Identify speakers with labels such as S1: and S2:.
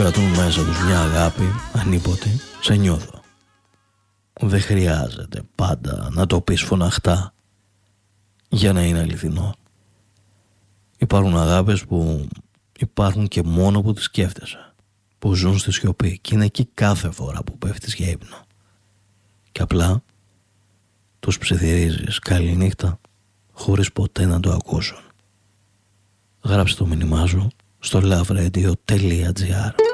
S1: Κρατούν μέσα τους μια αγάπη ανίποτη, σε νιώθω. Δεν χρειάζεται πάντα να το πεις φωναχτά για να είναι αληθινό. Υπάρχουν αγάπες που υπάρχουν και μόνο που τις σκέφτεσαι, που ζουν στη σιωπή και είναι εκεί κάθε φορά που πέφτεις για ύπνο και απλά τους ψιθυρίζεις καληνύχτα χωρίς ποτέ να το ακούσουν. Γράψε το μήνυμά σου στο loveradio.gr.